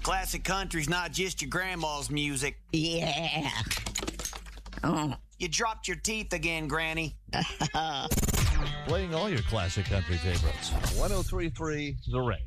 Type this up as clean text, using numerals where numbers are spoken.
Classic country's not just your grandma's music. Yeah. Oh. You dropped your teeth again, Granny. Playing all your classic country favorites. 103.3 The Ring.